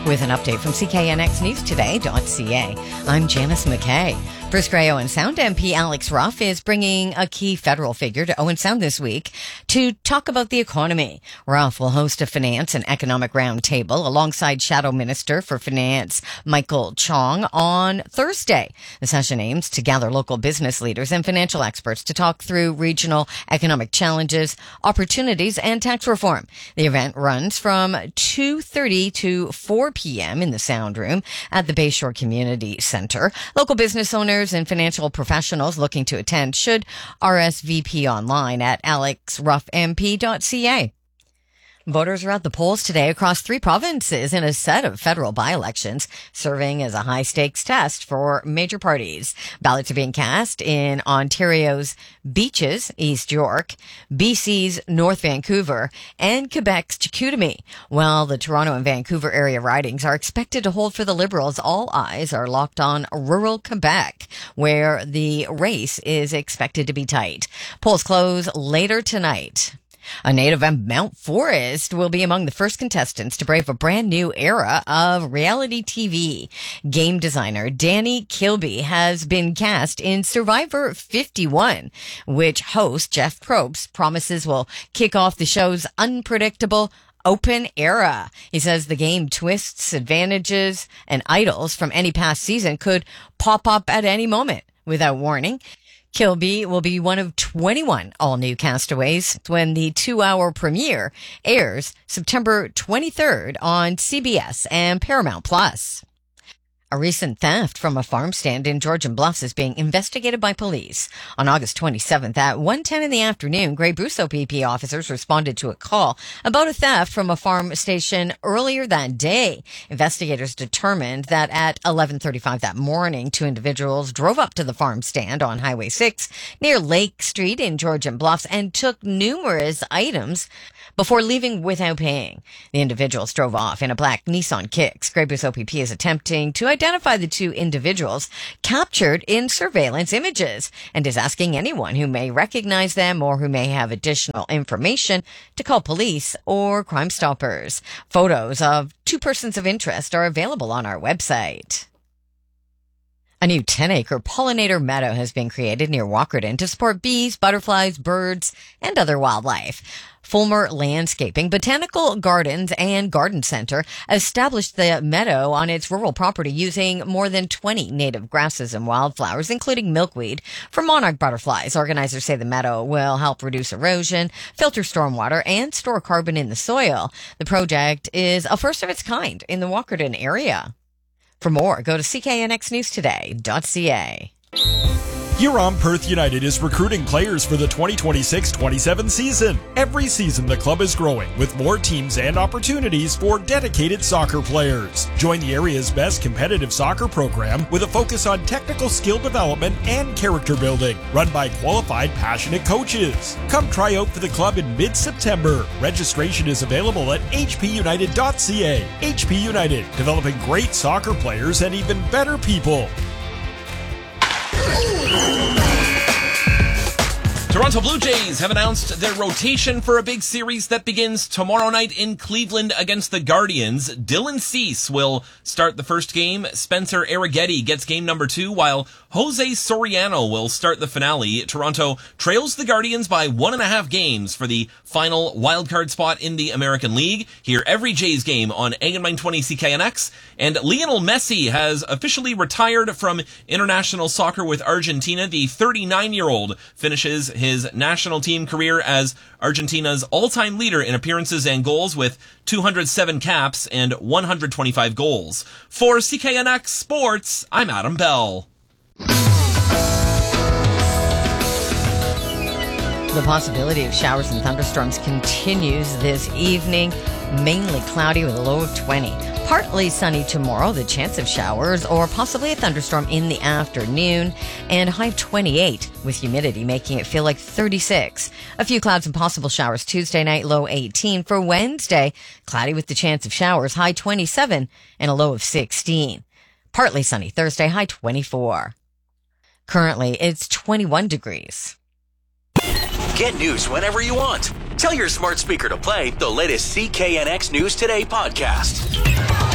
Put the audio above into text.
with an update from CKNXNewsToday.ca. I'm Janice McKay. Bruce Gray, Owen Sound MP Alex Ruff is bringing a key federal figure to Owen Sound this week to talk about the economy. Ruff will host a finance and economic roundtable alongside Shadow Minister for Finance Michael Chong on Thursday. The session aims to gather local business leaders and financial experts to talk through regional economic challenges, opportunities, and tax reform. The event runs from 2:30 to 4 p.m. in the Sound Room at the Bayshore Community Center. Local business owners and financial professionals looking to attend should RSVP online at alexruffmp.ca. Voters are at the polls today across 3 provinces in a set of federal by-elections, serving as a high-stakes test for major parties. Ballots are being cast in Ontario's Beaches, East York, BC's North Vancouver, and Quebec's Chicoutimi. While the Toronto and Vancouver area ridings are expected to hold for the Liberals, all eyes are locked on rural Quebec, where the race is expected to be tight. Polls close later tonight. A native of Mount Forest will be among the first contestants to brave a brand new era of reality TV. Game designer Danny Kilby has been cast in Survivor 51, which host Jeff Probst promises will kick off the show's unpredictable open era. He says the game twists, advantages, and idols from any past season could pop up at any moment without warning. Kilby will be one of 21 all-new castaways when the 2-hour premiere airs September 23rd on CBS and Paramount+. A recent theft from a farm stand in Georgian Bluffs is being investigated by police. On August 27th at 1:10 in the afternoon, Grey Bruce OPP officers responded to a call about a theft from a farm station earlier that day. Investigators determined that at 11:35 that morning, 2 individuals drove up to the farm stand on Highway 6 near Lake Street in Georgian Bluffs and took numerous items before leaving without paying. The individuals drove off in a black Nissan Kicks. Grey Bruce OPP is attempting to identify the 2 individuals captured in surveillance images and is asking anyone who may recognize them or who may have additional information to call police or Crime Stoppers. Photos of 2 persons of interest are available on our website. A new 10-acre pollinator meadow has been created near Walkerton to support bees, butterflies, birds, and other wildlife. Fulmer Landscaping, Botanical Gardens, and Garden Center established the meadow on its rural property using more than 20 native grasses and wildflowers, including milkweed, for monarch butterflies. Organizers say the meadow will help reduce erosion, filter stormwater, and store carbon in the soil. The project is a first of its kind in the Walkerton area. For more, go to CKNXNewsToday.ca. Huron Perth United is recruiting players for the 2026-27 season. Every season, the club is growing with more teams and opportunities for dedicated soccer players. Join the area's best competitive soccer program with a focus on technical skill development and character building, run by qualified, passionate coaches. Come try out for the club in mid-September. Registration is available at hpunited.ca. HP United, developing great soccer players and even better people. Toronto Blue Jays have announced their rotation for a big series that begins tomorrow night in Cleveland against the Guardians. Dylan Cease will start the first game. Spencer Arrighetti gets game number 2, while Jose Soriano will start the finale. Toronto trails the Guardians by 1.5 games for the final wildcard spot in the American League. Hear every Jays game on AM 920 CKNX. And Lionel Messi has officially retired from international soccer with Argentina. The 39-year-old finishes his national team career as Argentina's all-time leader in appearances and goals with 207 caps and 125 goals. For CKNX Sports, I'm Adam Bell. The possibility of showers and thunderstorms continues this evening. Mainly cloudy with a low of 20. Partly sunny tomorrow, the chance of showers or possibly a thunderstorm in the afternoon, and a high of 28 with humidity making it feel like 36. A few clouds and possible showers Tuesday night, low 18. For Wednesday, cloudy with the chance of showers, high 27 and a low of 16. Partly sunny Thursday, high 24. Currently, it's 21 degrees. Get news whenever you want. Tell your smart speaker to play the latest CKNX News Today podcast.